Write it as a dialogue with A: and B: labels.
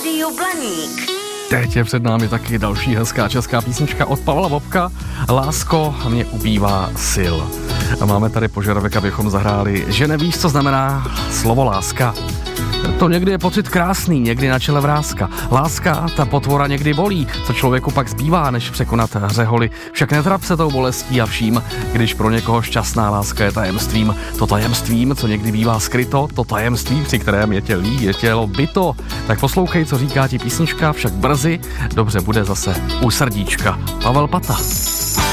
A: Rádio Blaník.
B: Teď je před námi taky další hezká česká písnička od Pavla Bobka. Lásko, mě ubývá sil. A máme tady požadavek, abychom zahráli, že nevíš, co znamená slovo láska. To někdy je pocit krásný, někdy na čele vrázka. Láska, ta potvora někdy bolí, co člověku pak zbývá, než překonat hřeholy. Však netrap se tou bolestí a vším, když pro někoho šťastná láska je tajemstvím. To tajemstvím, co někdy bývá skryto, to tajemství, při kterém je tělo byto. Tak poslouchej, co říká ti písnička, však brzy dobře bude zase u srdíčka. Pavel Pata.